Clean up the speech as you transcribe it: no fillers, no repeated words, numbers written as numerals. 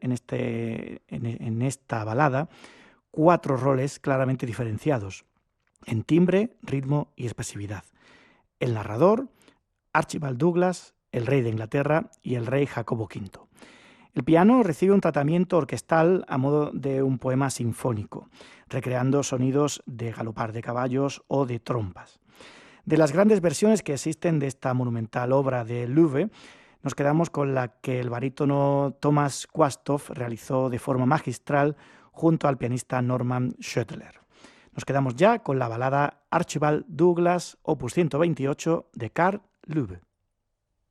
en esta balada 4 roles claramente diferenciados en timbre, ritmo y expresividad. El narrador, Archibald Douglas, el rey de Inglaterra y el rey Jacobo V. El piano recibe un tratamiento orquestal a modo de un poema sinfónico, recreando sonidos de galopar de caballos o de trompas. De las grandes versiones que existen de esta monumental obra de Loewe, nos quedamos con la que el barítono Thomas Quasthoff realizó de forma magistral junto al pianista Norman Schoettler. Nos quedamos ya con la balada Archibald Douglas, opus 128 de Carl Loewe.